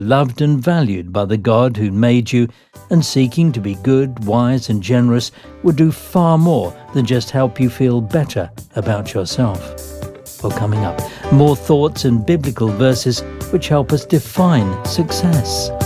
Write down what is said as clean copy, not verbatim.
loved and valued by the God who made you, and seeking to be good, wise and generous would do far more than just help you feel better about yourself. Well, coming up, more thoughts and biblical verses which help us define success.